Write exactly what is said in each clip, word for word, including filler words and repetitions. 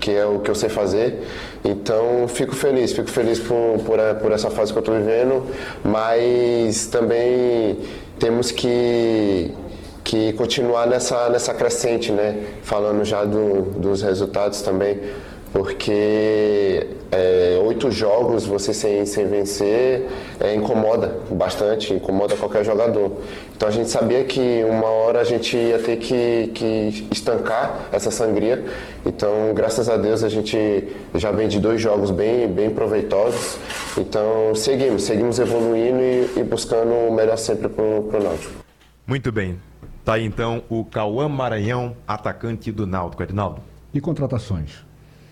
que é o que eu sei fazer. Então, fico feliz, fico feliz por, por, por essa fase que eu estou vivendo, mas também temos que, que continuar nessa, nessa crescente, né? Falando já do, dos resultados também, porque é, oito jogos você sem, sem vencer é, incomoda bastante, incomoda qualquer jogador. Então a gente sabia que uma hora a gente ia ter que, que estancar essa sangria. Então, graças a Deus, a gente já vem de dois jogos bem, bem proveitosos. Então, seguimos, seguimos evoluindo e, e buscando o melhor sempre para o Náutico. Muito bem. Tá aí então o Cauã Maranhão, atacante do Náutico, Edinaldo. E contratações?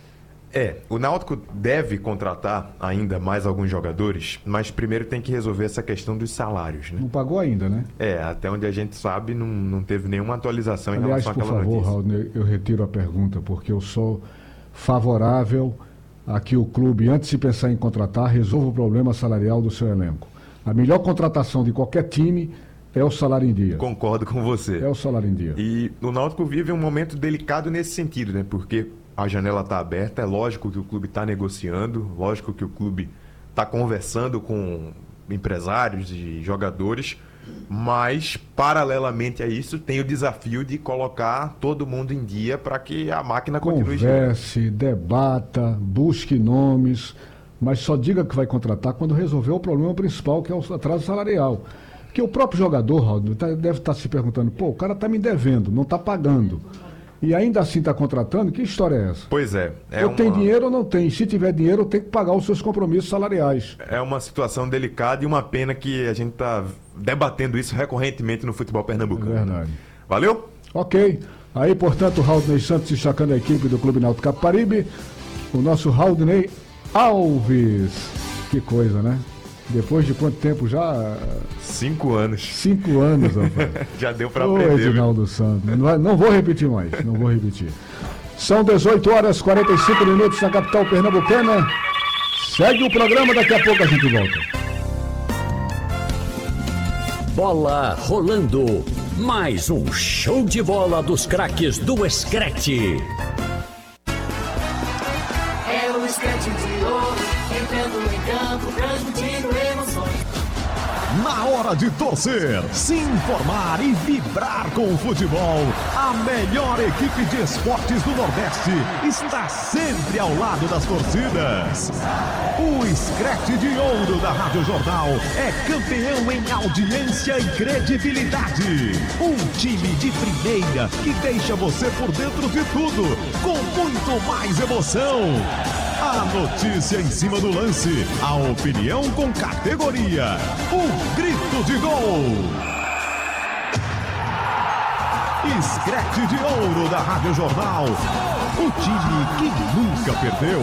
É, o Náutico deve contratar ainda mais alguns jogadores, mas primeiro tem que resolver essa questão dos salários, né? Não pagou ainda, né? É, até onde a gente sabe, não, não teve nenhuma atualização em Aliás, relação àquela por favor, notícia. Raul, eu retiro a pergunta, porque eu sou favorável a que o clube, antes de pensar em contratar, resolva o problema salarial do seu elenco. A melhor contratação de qualquer time é o salário em dia. Concordo com você. É o salário em dia. E o Náutico vive um momento delicado nesse sentido, né? Porque a janela está aberta, é lógico que o clube está negociando, lógico que o clube está conversando com empresários e jogadores, mas, paralelamente a isso, tem o desafio de colocar todo mundo em dia para que a máquina continue girando. Converse, debata, busque nomes, mas só diga que vai contratar quando resolver o problema principal, que é o atraso salarial. Porque o próprio jogador, Raul, deve estar se perguntando, pô, o cara está me devendo, não está pagando. E ainda assim está contratando, que história é essa? Pois é. é ou uma... tem dinheiro ou não tem. Se tiver dinheiro, tem que pagar os seus compromissos salariais. É uma situação delicada e uma pena que a gente está debatendo isso recorrentemente no futebol pernambucano. É verdade. Valeu? Ok. Aí, portanto, o Raudney Santos destacando a equipe do Clube Náutico Capibaribe. O nosso Raudney Alves. Que coisa, né? Depois de quanto tempo já? Cinco anos. Cinco anos, rapaz. Já deu para Ô, aprender. Edinaldo Santos. Não, não vou repetir mais, não vou repetir. São dezoito horas e quarenta e cinco minutos na capital pernambucana. Segue o programa, daqui a pouco a gente volta. Bola rolando. Mais um show de bola dos craques do Screte. É o Screte de ouro, entrando em campo, transmitindo emoções. Na hora de torcer, se informar e vibrar com o futebol, a melhor equipe de esportes do Nordeste está sempre ao lado das torcidas. O Screte de Ouro da Rádio Jornal é campeão em audiência e credibilidade. Um time de primeira que deixa você por dentro de tudo, com muito mais emoção. A notícia em cima do lance, a opinião com categoria, o grito de gol. Screte de Ouro da Rádio Jornal, o time que nunca perdeu.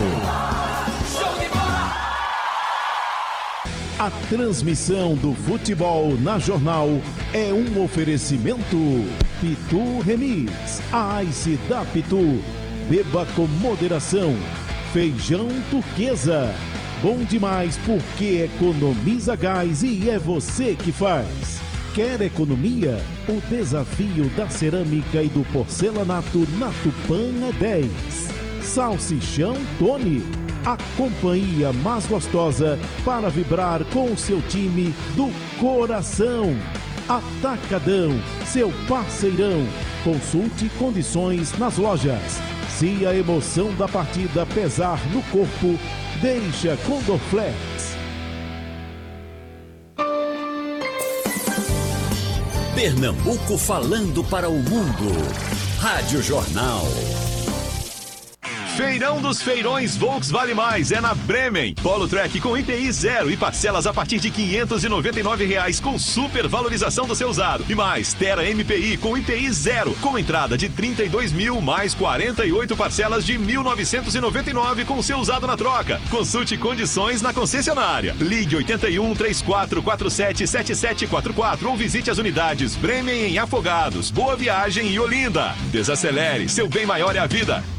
A transmissão do futebol na Jornal é um oferecimento Pitu Remis, a Ice da Pitu. Beba com moderação. Feijão Turquesa. Bom demais porque economiza gás e é você que faz. Quer economia? O desafio da cerâmica e do porcelanato na Tupã é dez. Salsichão Tony. A companhia mais gostosa para vibrar com o seu time do coração. Atacadão, seu parceirão. Consulte condições nas lojas. Se a emoção da partida pesar no corpo, deixa com Dorflex. Pernambuco falando para o mundo. Rádio Jornal. Feirão dos Feirões Volks Vale Mais é na Bremen. Polo Track com I P I zero e parcelas a partir de quinhentos e noventa e nove reais com super valorização do seu usado. E mais, Tera M P I com I P I zero, com entrada de trinta e dois mil mais quarenta e oito parcelas de mil novecentos e noventa e nove com seu usado na troca. Consulte condições na concessionária. Ligue oito um, três quatro quatro sete, sete sete quatro quatro ou visite as unidades Bremen em Afogados, Boa Viagem e Olinda. Desacelere, seu bem maior é a vida.